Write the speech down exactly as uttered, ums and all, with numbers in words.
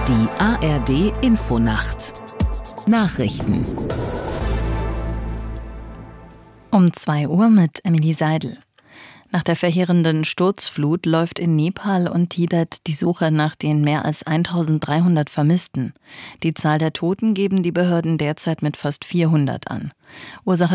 Die A R D Infonacht Nachrichten Um zwei Uhr mit Emily Seidel. Nach der verheerenden Sturzflut läuft in Nepal und Tibet die Suche nach den mehr als eintausenddreihundert Vermissten. Die Zahl der Toten geben die Behörden derzeit mit fast vierhundert an. Ursache